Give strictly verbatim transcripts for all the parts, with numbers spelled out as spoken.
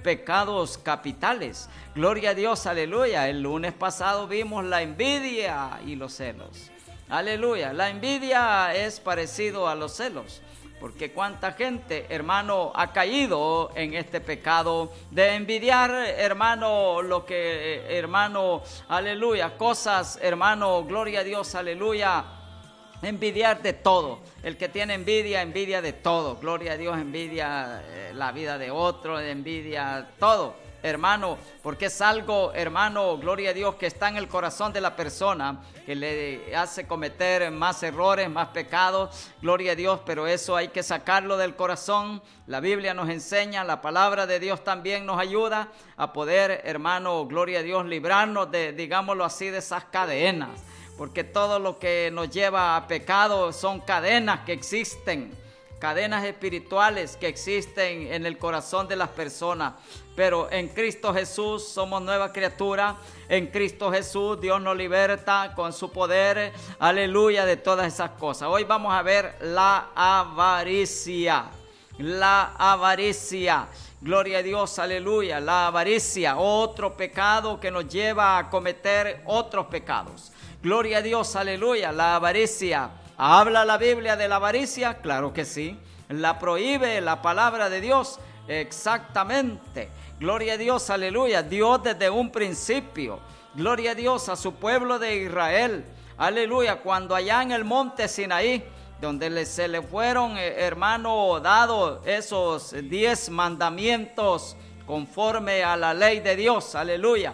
pecados capitales. Gloria a Dios, aleluya. El lunes pasado vimos la envidia y los celos. Aleluya. La envidia es parecido a los celos. Porque cuánta gente, hermano, ha caído en este pecado de envidiar, hermano, lo que, hermano, aleluya, cosas, hermano, gloria a Dios, aleluya, envidiar de todo. El que tiene envidia, envidia de todo. Gloria a Dios, envidia eh, la vida de otro, envidia todo. Hermano, porque es algo, hermano, gloria a Dios, que está en el corazón de la persona, que le hace cometer más errores, más pecados, gloria a Dios, pero eso hay que sacarlo del corazón. La Biblia nos enseña, la palabra de Dios también nos ayuda a poder, hermano, gloria a Dios, librarnos de, digámoslo así, de esas cadenas, porque todo lo que nos lleva a pecado son cadenas que existen. Cadenas espirituales que existen en el corazón de las personas. Pero en Cristo Jesús somos nueva criatura. En Cristo Jesús Dios nos liberta con su poder. Aleluya, de todas esas cosas. Hoy vamos a ver la avaricia. La avaricia. Gloria a Dios, aleluya. La avaricia, otro pecado que nos lleva a cometer otros pecados. Gloria a Dios, aleluya. La avaricia. ¿Habla la Biblia de la avaricia? Claro que sí. ¿La prohíbe la palabra de Dios? Exactamente. Gloria a Dios, aleluya. Dios desde un principio. Gloria a Dios a su pueblo de Israel. Aleluya. Cuando allá en el monte Sinaí, donde le, se le fueron, eh, hermano, dados esos diez mandamientos conforme a la ley de Dios. Aleluya.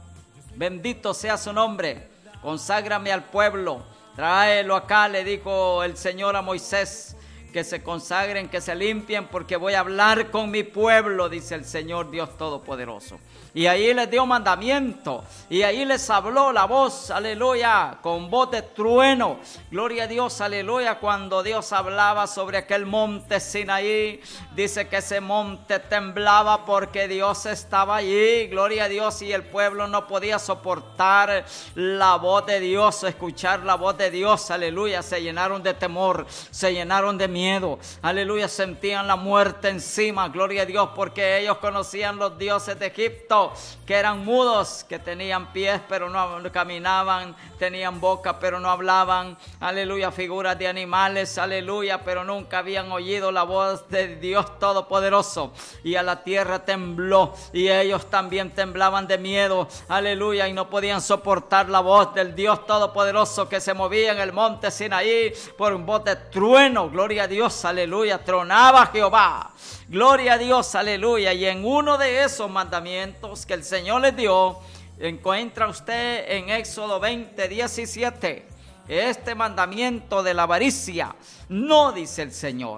Bendito sea su nombre. Conságrame al pueblo. Tráelo acá, le dijo el Señor a Moisés, que se consagren, que se limpien, porque voy a hablar con mi pueblo, dice el Señor Dios Todopoderoso. Y ahí les dio mandamiento, y ahí les habló la voz, aleluya, con voz de trueno. Gloria a Dios, aleluya, cuando Dios hablaba sobre aquel monte Sinaí, dice que ese monte temblaba porque Dios estaba allí. Gloria a Dios, y el pueblo no podía soportar la voz de Dios, escuchar la voz de Dios, aleluya. Se llenaron de temor, se llenaron de miedo, aleluya, sentían la muerte encima, gloria a Dios, porque ellos conocían los dioses de Egipto, que eran mudos, que tenían pies pero no caminaban, tenían boca pero no hablaban, aleluya, figuras de animales, aleluya, pero nunca habían oído la voz de Dios Todopoderoso. Y a la tierra tembló, y ellos también temblaban de miedo, aleluya, y no podían soportar la voz del Dios Todopoderoso que se movía en el monte Sinaí por un voz de trueno. Gloria a Dios, aleluya, tronaba Jehová. Gloria a Dios, aleluya. Y en uno de esos mandamientos que el Señor les dio, encuentra usted en Éxodo veinte, diecisiete, este mandamiento de la avaricia. No, dice el Señor,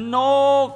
no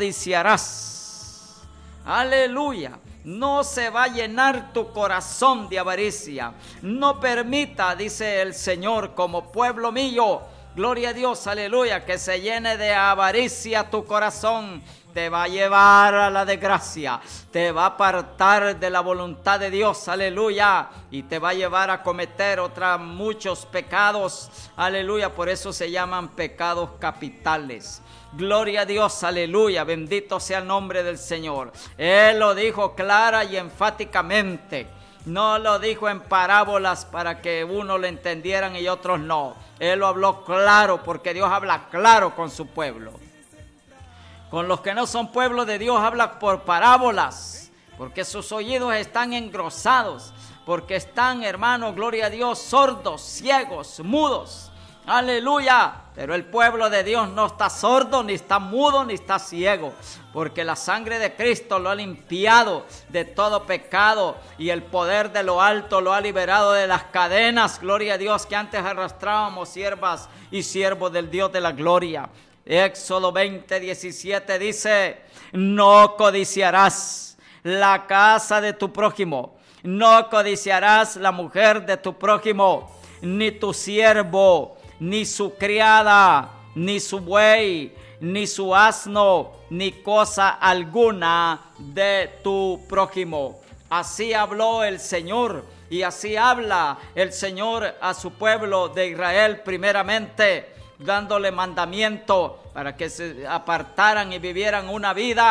codiciarás. Aleluya. No se va a llenar tu corazón de avaricia. No permita, dice el Señor, como pueblo mío, gloria a Dios, aleluya, que se llene de avaricia tu corazón. Te va a llevar a la desgracia, te va a apartar de la voluntad de Dios, aleluya, y te va a llevar a cometer otros muchos pecados, aleluya. Por eso se llaman pecados capitales. Gloria a Dios, aleluya, bendito sea el nombre del Señor. Él lo dijo clara y enfáticamente. No lo dijo en parábolas para que unos lo entendieran y otros no. Él lo habló claro, porque Dios habla claro con su pueblo. Con los que no son pueblo de Dios habla por parábolas, porque sus oídos están engrosados, porque están, hermano, gloria a Dios, sordos, ciegos, mudos. Aleluya. Pero el pueblo de Dios no está sordo, ni está mudo, ni está ciego, porque la sangre de Cristo lo ha limpiado de todo pecado, y el poder de lo alto lo ha liberado de las cadenas, gloria a Dios, que antes arrastrábamos siervas y siervos del Dios de la gloria. Éxodo veinte, diecisiete dice: no codiciarás la casa de tu prójimo, no codiciarás la mujer de tu prójimo, ni tu siervo, ni su criada, ni su buey, ni su asno, ni cosa alguna de tu prójimo. Así habló el Señor, y así habla el Señor a su pueblo de Israel primeramente, dándole mandamiento para que se apartaran y vivieran una vida,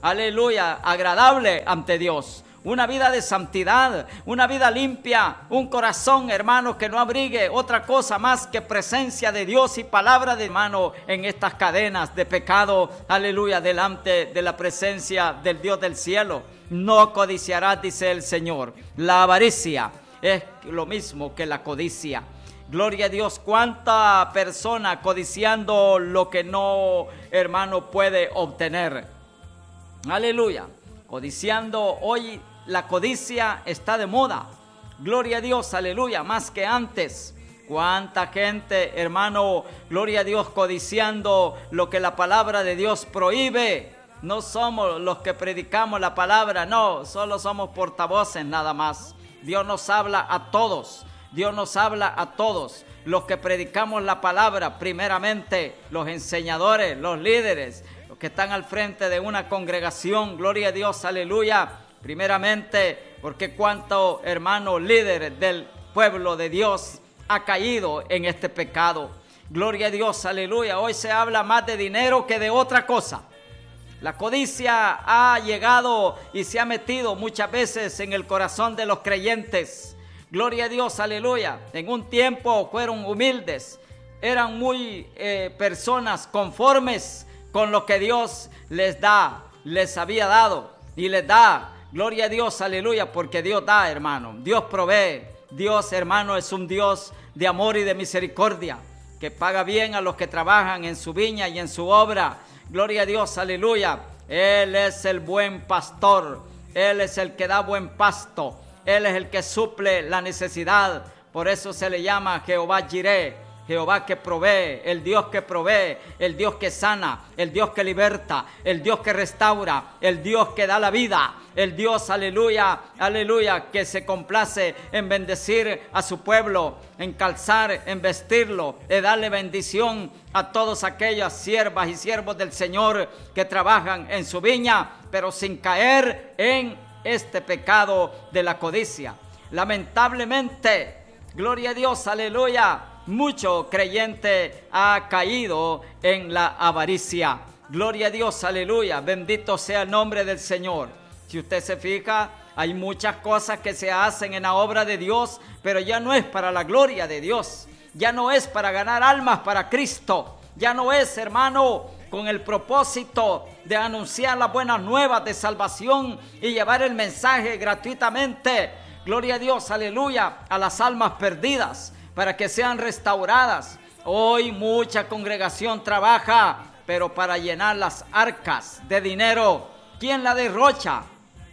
aleluya, agradable ante Dios. Una vida de santidad, una vida limpia, un corazón, hermano, que no abrigue otra cosa más que presencia de Dios y palabra de hermano en estas cadenas de pecado, aleluya, delante de la presencia del Dios del cielo. No codiciarás, dice el Señor. La avaricia es lo mismo que la codicia. Gloria a Dios, cuánta persona codiciando lo que no, hermano, puede obtener. Aleluya, codiciando hoy. La codicia está de moda. Gloria a Dios, aleluya, más que antes. Cuánta gente, hermano, gloria a Dios, codiciando lo que la palabra de Dios prohíbe. No somos los que predicamos la palabra, no, solo somos portavoces nada más. Dios nos habla a todos, Dios nos habla a todos. Los que predicamos la palabra, primeramente, los enseñadores, los líderes, los que están al frente de una congregación, gloria a Dios, aleluya. Primeramente, porque cuánto hermano líder del pueblo de Dios ha caído en este pecado. Gloria a Dios, aleluya. Hoy se habla más de dinero que de otra cosa. La codicia ha llegado y se ha metido muchas veces en el corazón de los creyentes. Gloria a Dios, aleluya. En un tiempo fueron humildes, eran muy eh, personas conformes con lo que Dios les da, les había dado y les da. Gloria a Dios, aleluya, porque Dios da, hermano. Dios provee. Dios, hermano, es un Dios de amor y de misericordia, que paga bien a los que trabajan en su viña y en su obra. Gloria a Dios, aleluya. Él es el buen pastor. Él es el que da buen pasto. Él es el que suple la necesidad. Por eso se le llama Jehová Jireh. Jehová que provee, el Dios que provee, el Dios que sana, el Dios que liberta, el Dios que restaura, el Dios que da la vida, el Dios, aleluya, aleluya, que se complace en bendecir a su pueblo, en calzar, en vestirlo, en darle bendición a todas aquellas siervas y siervos del Señor que trabajan en su viña, pero sin caer en este pecado de la codicia. Lamentablemente, gloria a Dios, aleluya, mucho creyente ha caído en la avaricia. Gloria a Dios, aleluya, bendito sea el nombre del Señor. Si usted se fija, hay muchas cosas que se hacen en la obra de Dios, pero ya no es para la gloria de Dios, ya no es para ganar almas para Cristo, ya no es, hermano, con el propósito de anunciar las buenas nuevas de salvación y llevar el mensaje gratuitamente, gloria a Dios, aleluya, a las almas perdidas, para que sean restauradas. Hoy mucha congregación trabaja, pero para llenar las arcas de dinero. ¿Quién la derrocha?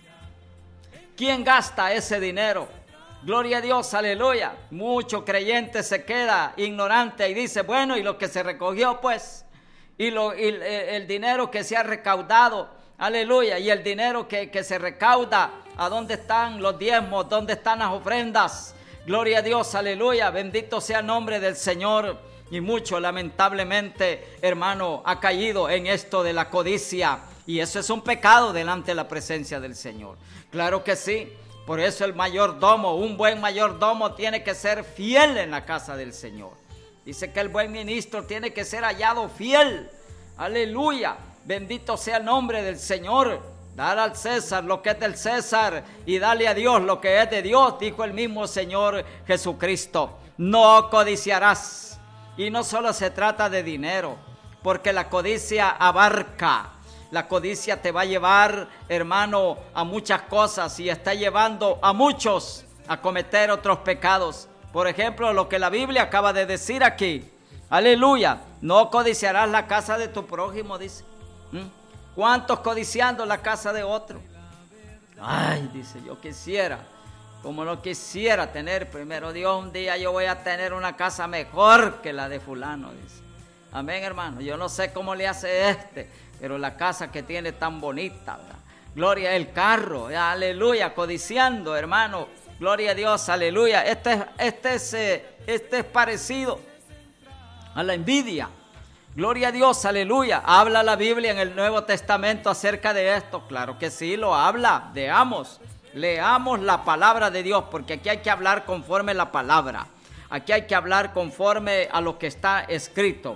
¿Quién gasta ese dinero? Gloria a Dios, aleluya. Mucho creyente se queda ignorante y dice, bueno, ¿y lo que se recogió pues? Y, lo, y el, el dinero que se ha recaudado, aleluya, y el dinero que, que se recauda, ¿a dónde están los diezmos? ¿Dónde están las ofrendas? Gloria a Dios, aleluya, bendito sea el nombre del Señor. Y mucho, lamentablemente, hermano, ha caído en esto de la codicia. Y eso es un pecado delante de la presencia del Señor. Claro que sí. Por eso el mayordomo, un buen mayordomo tiene que ser fiel en la casa del Señor. Dice que el buen ministro tiene que ser hallado fiel. Aleluya, bendito sea el nombre del Señor. Dar al César lo que es del César y darle a Dios lo que es de Dios, dijo el mismo Señor Jesucristo. No codiciarás. Y no solo se trata de dinero, porque la codicia abarca. La codicia te va a llevar, hermano, a muchas cosas y está llevando a muchos a cometer otros pecados. Por ejemplo, lo que la Biblia acaba de decir aquí. Aleluya. No codiciarás la casa de tu prójimo, dice. ¿Mm? ¿Cuántos codiciando la casa de otro? Ay, dice, yo quisiera, como no quisiera tener, primero Dios, un día yo voy a tener una casa mejor que la de fulano, dice. Amén, hermano. Yo no sé cómo le hace este, pero la casa que tiene tan bonita, ¿verdad? Gloria al carro, aleluya, codiciando, hermano. Gloria a Dios, aleluya. Este es, este es, este es parecido a la envidia. Gloria a Dios, aleluya. ¿Habla la Biblia en el Nuevo Testamento acerca de esto? Claro que sí, lo habla. Leamos, leamos la palabra de Dios, porque aquí hay que hablar conforme a la palabra. Aquí hay que hablar conforme a lo que está escrito.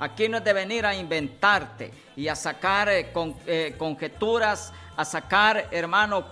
Aquí no es de venir a inventarte y a sacar eh, con, eh, conjeturas, a sacar, hermano,